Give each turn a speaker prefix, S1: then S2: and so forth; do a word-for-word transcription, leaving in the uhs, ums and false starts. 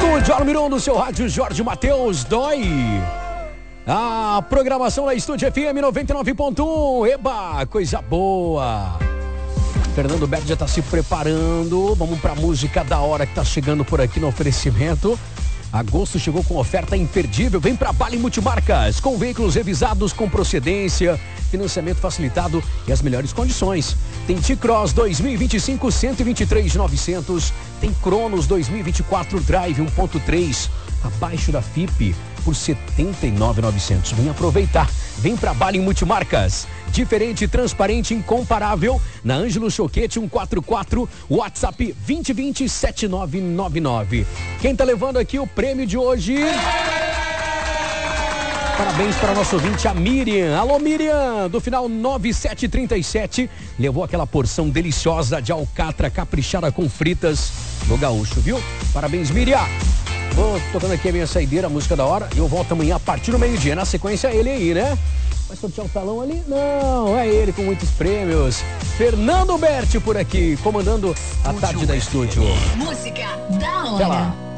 S1: Estúdio Almirão do seu rádio Jorge Mateus Dói. A programação da Estúdio F M noventa e nove ponto um. Eba, coisa boa. Fernando Berto já está se preparando. Vamos para a música da hora que está chegando por aqui no oferecimento. Agosto chegou com oferta imperdível. Vem para Bali Multimarcas, com veículos revisados com procedência, financiamento facilitado e as melhores condições. Tem T-Cross dois mil e vinte e cinco, cento e vinte e três mil e novecentos. Tem Cronos dois mil e vinte e quatro Drive um ponto três, abaixo da F I P, por setenta e nove mil e novecentos. Vem aproveitar. Vem para Bali Multimarcas. Diferente, transparente, incomparável. Na Ângelo Choquete cento e quarenta e quatro, WhatsApp vinte e vinte, setenta e nove noventa e nove. Quem tá levando aqui o prêmio de hoje? Parabéns para o nosso ouvinte, a Miriam. Alô, Miriam, do final nove sete três sete. Levou aquela porção deliciosa de alcatra caprichada com fritas do Gaúcho, viu? Parabéns, Miriam. Vou tocando aqui a minha saideira, a música da hora. E eu volto amanhã a partir do meio-dia. Na sequência, ele aí, né? Vai sortear o talão ali? Não, é ele com muitos prêmios. Fernando Berti por aqui, comandando a tarde da Estúdio.
S2: Música da hora.
S1: Até lá.